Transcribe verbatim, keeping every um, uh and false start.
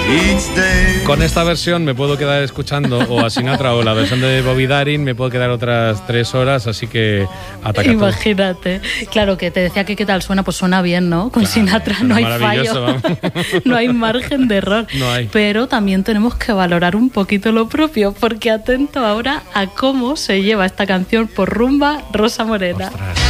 Con esta versión me puedo quedar escuchando o a Sinatra o la versión de Bobby Darin, me puedo quedar otras tres horas, así que ataca. Imagínate. Tú. Claro, que te decía que qué tal suena, pues suena bien, ¿no? Con claro, Sinatra no hay fallo. No hay margen de error. No hay. Pero también tenemos que valorar un poquito lo propio, porque atento ahora a cómo se lleva esta canción por rumba Rosa Morena. Ostras.